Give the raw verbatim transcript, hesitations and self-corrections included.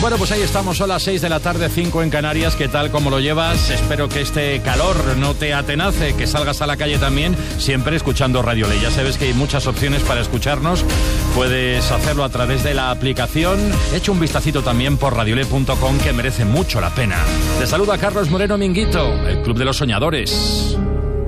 Bueno, pues ahí estamos, son las seis de la tarde, cinco en Canarias. ¿Qué tal? ¿Cómo lo llevas? Espero que este calor no te atenace, que salgas a la calle también, siempre escuchando Radio Ley. Ya sabes que hay muchas opciones para escucharnos. Puedes hacerlo a través de la aplicación. Echa un vistacito también por radioley punto com, que merece mucho la pena. Te saluda Carlos Moreno Minguito, el Club de los Soñadores.